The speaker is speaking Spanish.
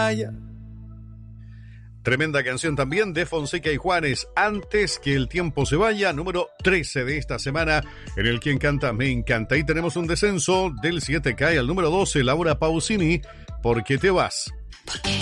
Tremenda canción también de Fonseca y Juanes, Antes que el tiempo se vaya, número 13 de esta semana, en el Quien Canta Me Encanta. Y tenemos un descenso, del 7 cae al número 12, Laura Pausini, ¿Por qué te vas?